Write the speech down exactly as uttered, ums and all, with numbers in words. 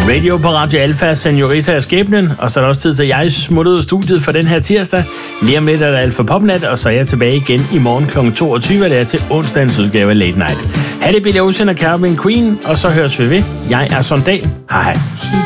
Radio på Radio Alfa, Senorita og Skæbnen, og så er der også tid til, at jeg smutter ud af studiet for den her tirsdag. Lige om lidt er der Alfa Popnat, og så er jeg tilbage igen i morgen klokken toogtyve, og det er til onsdagens udgave af Late Night. Ha' det, Billy Ocean og Calvin Queen, og så høres vi ved. Jeg er Sondal. Hej hej.